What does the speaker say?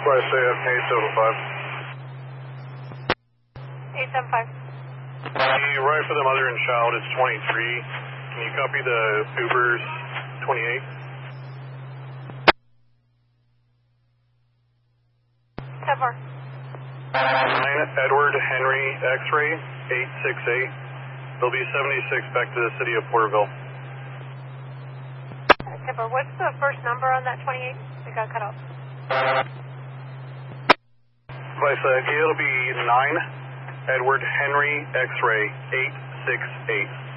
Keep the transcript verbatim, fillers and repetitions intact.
Vice A F eight seven five. eight seven five. The right for the mother and child is twenty-three. Can you copy the Uber's twenty-eight? ten four. nine Edward Henry X-ray eight six eight. They'll be seventy-six back to the city of Porterville. ten four. What's the first number on that twenty-eight? It got cut off. Vice A, it'll be nine Edward Henry X-ray eight six eight.